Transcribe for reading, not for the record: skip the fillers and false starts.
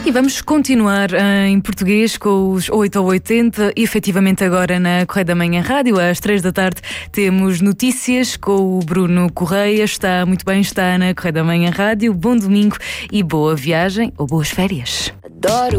E vamos continuar em português com os 8 ou 80. Efetivamente agora na Correia da Manhã Rádio, às 3 da tarde, temos notícias com o Bruno Correia. Está muito bem, está na Correia da Manhã Rádio. Bom domingo e boa viagem ou boas férias. Adoro